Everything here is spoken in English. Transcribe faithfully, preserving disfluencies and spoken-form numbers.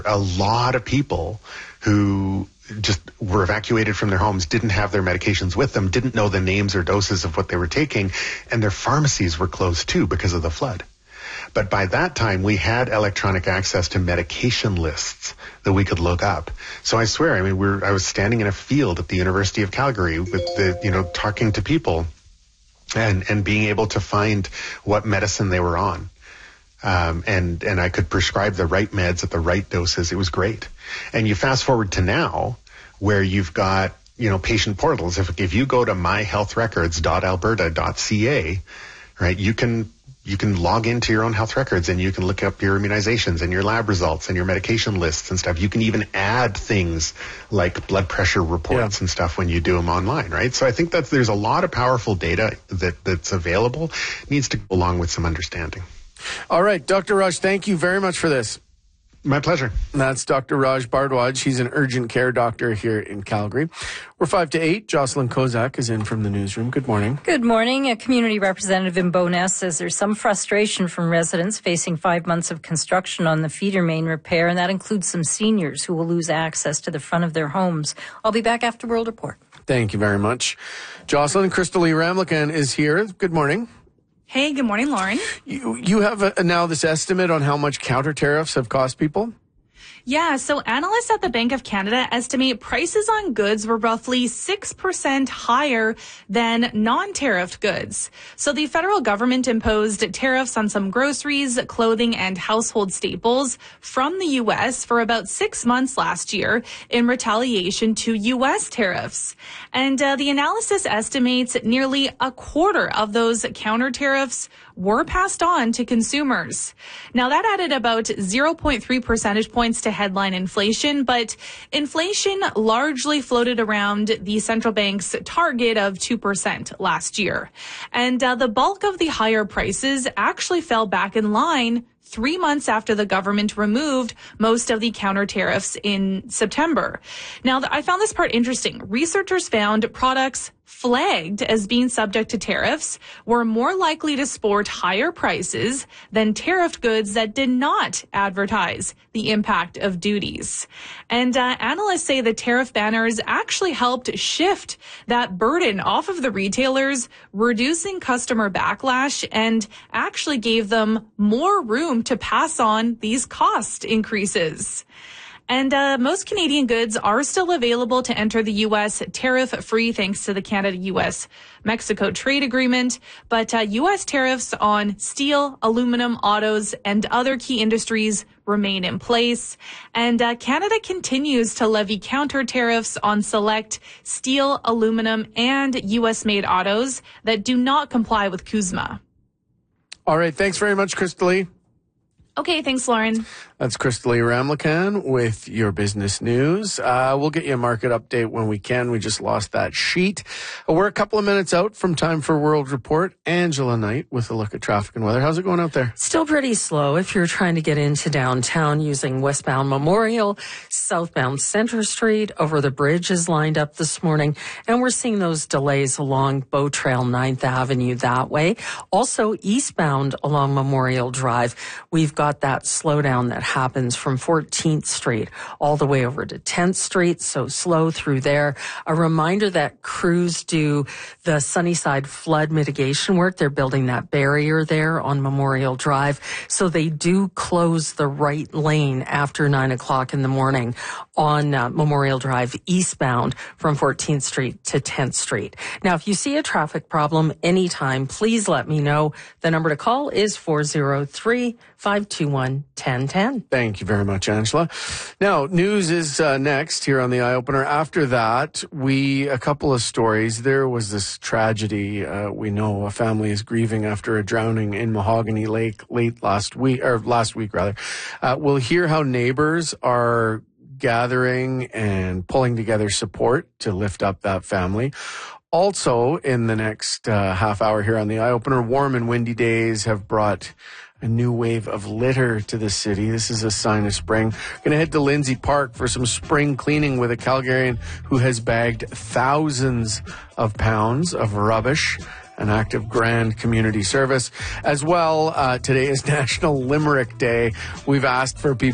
A lot of people who just were evacuated from their homes, didn't have their medications with them, didn't know the names or doses of what they were taking, and their pharmacies were closed too because of the flood. But by that time, we had electronic access to medication lists that we could look up. So I swear, I mean, we're, I was standing in a field at the University of Calgary with the, you know, talking to people and, and being able to find what medicine they were on. Um, and, and I could prescribe the right meds at the right doses. It was great. And you fast forward to now where you've got, you know, patient portals. If, if you go to my health records dot alberta dot c a, right, you can, you can log into your own health records and you can look up your immunizations and your lab results and your medication lists and stuff. You can even add things like blood pressure reports yeah. and stuff when you do them online, right? So I think that there's a lot of powerful data that, that's available. It needs to go along with some understanding. All right, Doctor Raj, thank you very much for this. My pleasure. That's Doctor Raj Bhardwaj. He's an urgent care doctor here in Calgary. We're five to eight. Jocelyn Kozak is in from the newsroom. Good morning. Good morning. A community representative in Bowness says there's some frustration from residents facing five months of construction on the feeder main repair, and that includes some seniors who will lose access to the front of their homes. I'll be back after World Report. Thank you very much. Jocelyn, Crystal Lee Ramlikan is here. Good morning. Hey, good morning, Lauren. You, you have a, now this estimate on how much counter tariffs have cost people? Yeah, so analysts at the Bank of Canada estimate prices on goods were roughly six percent higher than non-tariffed goods. So the federal government imposed tariffs on some groceries, clothing, and household staples from the U S for about six months last year in retaliation to U S tariffs. And uh, the analysis estimates nearly a quarter of those counter tariffs were passed on to consumers. Now, that added about zero point three percentage points to headline inflation, but inflation largely floated around the central bank's target of two percent last year. And uh, the bulk of the higher prices actually fell back in line three months after the government removed most of the counter tariffs in September. Now, I found this part interesting. Researchers found products flagged as being subject to tariffs were more likely to sport higher prices than tariffed goods that did not advertise the impact of duties. And uh, analysts say the tariff banners actually helped shift that burden off of the retailers, reducing customer backlash, and actually gave them more room to pass on these cost increases. And uh, most Canadian goods are still available to enter the U S tariff-free thanks to the Canada-U S Mexico trade agreement. But uh, U S tariffs on steel, aluminum, autos, and other key industries remain in place. And uh, Canada continues to levy counter tariffs on select steel, aluminum, and U S-made autos that do not comply with CUSMA. All right. Thanks very much, Crystal Lee. Okay, thanks, Lauren. That's Crystal Lee Ramlikan with your business news. Uh, we'll get you a market update when we can. We just lost that sheet. Uh, we're a couple of minutes out from time for World Report. Angela Knight with a look at traffic and weather. How's it going out there? Still pretty slow if you're trying to get into downtown using westbound Memorial, southbound Center Street. Over the bridge is lined up this morning. And we're seeing those delays along Bow Trail ninth Avenue that way. Also eastbound along Memorial Drive. We've got that slowdown that happens from fourteenth Street all the way over to tenth Street, so slow through there. A reminder that crews do the Sunnyside flood mitigation work. They're building that barrier there on Memorial Drive, so they do close the right lane after nine o'clock in the morning on uh, Memorial Drive eastbound from fourteenth Street to tenth Street. Now, if you see a traffic problem anytime, please let me know. The number to call is four oh three, five two one, one zero one zero. Thank you very much, Angela. Now, news is uh, next here on the Eye Opener. After that, we, a couple of stories. There was this tragedy. Uh, we know a family is grieving after a drowning in Mahogany Lake late last week, or last week rather. Uh, we'll hear how neighbors are gathering and pulling together support to lift up that family. Also, in the next uh, half hour here on the Eye Opener, warm and windy days have brought a new wave of litter to the city. This is a sign of spring. Going to head to Lindsay Park for some spring cleaning with a Calgarian who has bagged thousands of pounds of rubbish. An act of grand community service. As well, uh, today is National Limerick Day. We've asked for people